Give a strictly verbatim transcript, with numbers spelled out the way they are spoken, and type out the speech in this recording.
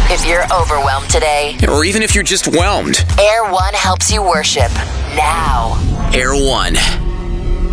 If you're overwhelmed today, or even if you're just whelmed, Air One helps you worship now. Air One.